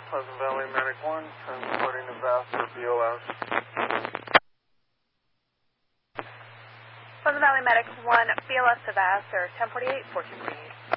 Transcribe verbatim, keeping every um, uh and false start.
Pleasant Valley Medic one, transporting to Vassar, B O S. Pleasant Valley Medic one, B L S to Vassar, ten forty-eight, fourteen forty-eight.